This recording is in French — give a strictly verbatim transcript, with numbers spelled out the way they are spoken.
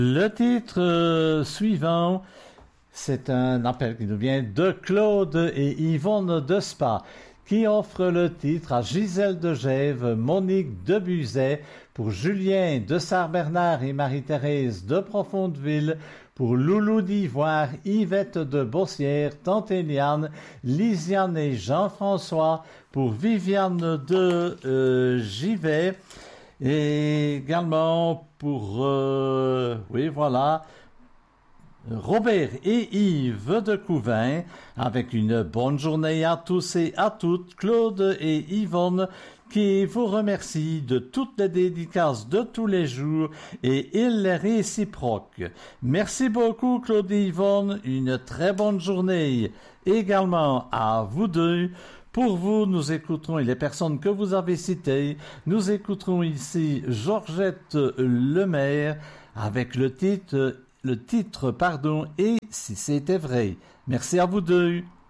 Le titre euh, suivant, c'est un appel qui nous vient de Claude et Yvonne de Spa, qui offre le titre à Gisèle de Gève, Monique de Buzet, pour Julien de Sart-Bernard et Marie-Thérèse de Profondeville, pour Loulou d'Ivoire, Yvette de Bossière, Tante Eliane, Lisiane et Jean-François, pour Viviane de euh, Givet, et également pour, euh, oui voilà, Robert et Yves de Couvain, avec une bonne journée à tous et à toutes, Claude et Yvonne, qui vous remercient de toutes les dédicaces de tous les jours et ils les réciproquent. Merci beaucoup Claude et Yvonne, une très bonne journée également à vous deux. Pour vous, nous écouterons, et les personnes que vous avez citées, nous écouterons ici Georgette Lemaire avec le titre, le titre, pardon, Et si c'était vrai. Merci à vous deux.